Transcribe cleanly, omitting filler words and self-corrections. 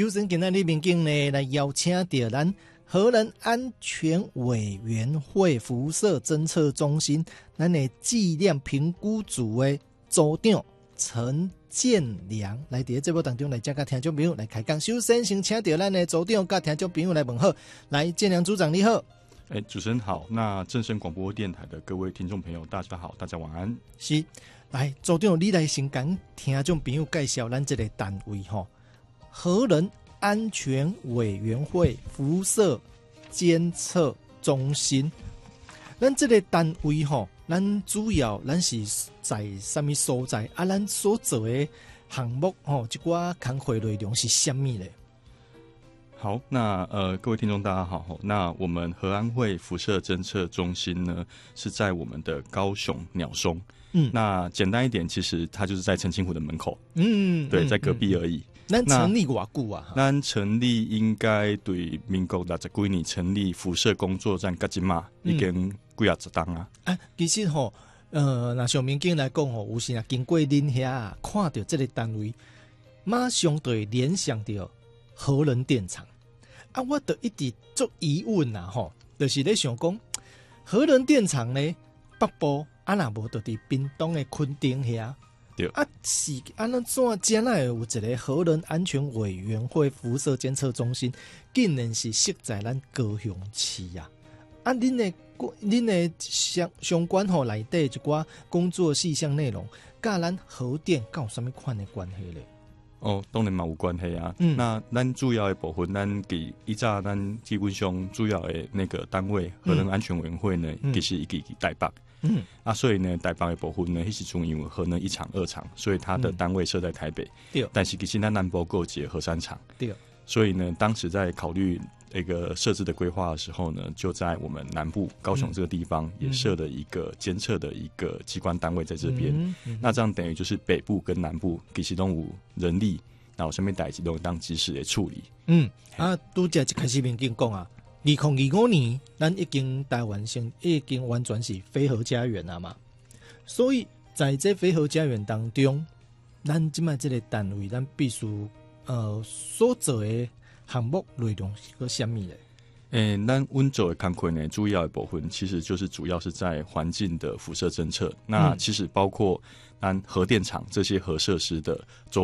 首先今仔日民警呢来邀请到咱核能安全委员会辐射侦测中心咱的质量评估组的组长陈建良来伫节目当中来甲听众朋友来开讲。首先先请到咱的组长甲听众朋友来问好。来，建良组长你好。 主持人好，那正声广播电台的各位听众朋友大家好，大家晚安。 是，来组长你来先讲听众朋友介绍咱这个单位吼，核能安全委员会辐射监测中心。咱这个单位吼，咱主要咱是在什么所在啊？咱所做的项目吼，一寡工作内容是什么呢？ 好，那各位听众大家好，那我们核安会辐射侦测中心呢是在我们的高雄鸟松，那简单一点，其实它就是在澄清湖的门口，对，在隔壁而已。 咱成立多久啊？ 咱成立应该对民国60几年成立辐射工作站，到现在已经几啊十档啊。 其实吼，那像民警来讲吼，有时啊经过恁遐看到这个单位，马上对联想到核能电厂。我就一直做疑问啊吼，就是咧想讲，核能电厂呢，北部若无就伫屏东的垦丁遐。 对是安怎真会有一个核能安全委员会辐射监测中心，竟然是设在咱高雄市啊！恁的相关吼内底一寡工作细项内容，甲咱核电有啥物款的关系咧？ 当然嘛有关系啊。那咱主要的部分，咱以早咱基本上主要的那个单位核能安全委员会呢，其实一台北。所以呢，台北的部分呢，迄时阵因为核能1厂、2厂，所以它的单位设在台北。对。但是其实咱南部有一个核3厂。对。所以呢，当时在考虑那个设置的规划的时候呢，就在我们南部高雄这个地方也设了一个监测的一个机关单位在这边。那这样等于就是北部跟南部其实都有人力，然后上面代志都当及时的处理。 拄则一开始民警讲啊，2025年咱已经台湾已经完全是非核家园了嘛，所以在这非核家园当中，咱即卖这个单位，咱必须所做的项目内容是个什么呢？ 咱阮做的工作呢，主要的部分其实就是主要是在环境的辐射侦测。那其实包括咱核电厂这些核设施的周